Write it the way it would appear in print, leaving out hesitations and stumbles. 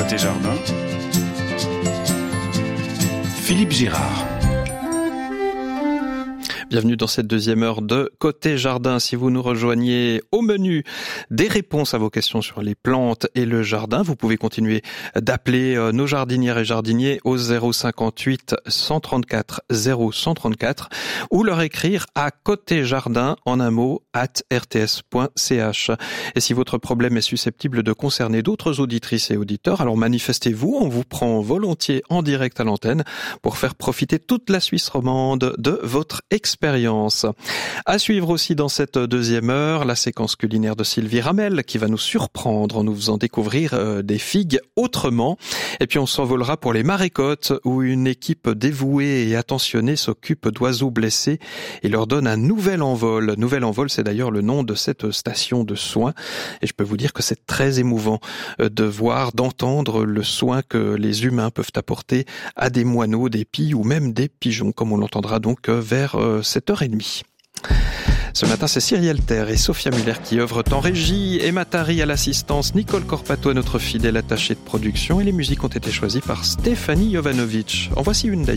Côté jardin, Philippe Girard. Bienvenue dans cette deuxième heure de Côté Jardin. Si vous nous rejoignez au menu des réponses à vos questions sur les plantes et le jardin, vous pouvez continuer d'appeler nos jardinières et jardiniers au 058 134 0134 ou leur écrire à côtéjardin en un mot @rts.ch. Et si votre problème est susceptible de concerner d'autres auditrices et auditeurs, alors manifestez-vous, on vous prend volontiers en direct à l'antenne pour faire profiter toute la Suisse romande de votre expérience. À suivre aussi dans cette deuxième heure, la séquence culinaire de Sylvie Ramel qui va nous surprendre en nous faisant découvrir des figues autrement. Et puis on s'envolera pour les Marécottes où une équipe dévouée et attentionnée s'occupe d'oiseaux blessés et leur donne un nouvel envol. Nouvel envol, c'est d'ailleurs le nom de cette station de soins. Et je peux vous dire que c'est très émouvant de voir, d'entendre le soin que les humains peuvent apporter à des moineaux, des pies ou même des pigeons, comme on l'entendra donc vers 7h30. Ce matin, c'est Cyrielle Terre et Sophia Muller qui œuvrent en régie, Emma Tari à l'assistance, Nicole Corpato, notre fidèle attachée de production, et les musiques ont été choisies par Stéphanie Jovanovic. En voici une d'ailleurs.